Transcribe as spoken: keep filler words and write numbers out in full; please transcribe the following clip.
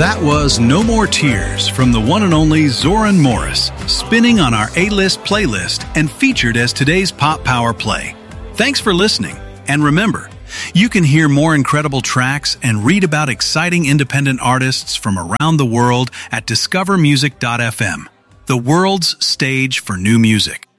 That was No More Tears from the one and only Zoran Morris, spinning on our A-List playlist and featured as today's Pop Power Play. Thanks for listening, and remember, you can hear more incredible tracks and read about exciting independent artists from around the world at discover music dot f m, the world's stage for new music.